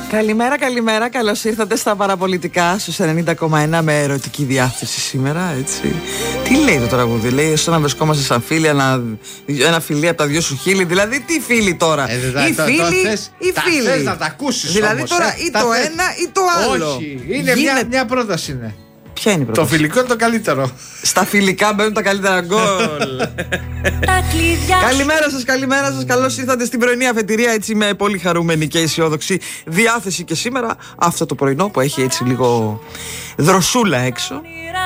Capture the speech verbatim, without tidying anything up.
Καλημέρα, καλημέρα. Καλώς ήρθατε στα παραπολιτικά στους ενενήντα κόμμα ένα με ερωτική διάθεση σήμερα, έτσι. Τι λέει το τραγούδι, λέει σαν να βρισκόμαστε σαν φίλοι, ένα, ένα φιλί από τα δυο σου χείλη. Δηλαδή, τι φίλοι τώρα, ε, ή φίλοι ή φίλοι. Θες να τα ακούσεις δηλαδή όμως, τώρα ε, ή το θες... ένα ή το άλλο. Όχι, είναι Γίνε... μια, μια πρόταση είναι. Ποια είναι η πρόταση? Το φιλικό είναι το καλύτερο. Στα φιλικά μπαίνουν τα καλύτερα γκολ. Καλημέρα σας, καλημέρα σας. Καλώς ήρθατε στην πρωινή αφετηρία, έτσι με πολύ χαρούμενη και αισιόδοξη διάθεση και σήμερα αυτό το πρωινό που έχει έτσι λίγο δροσούλα έξω.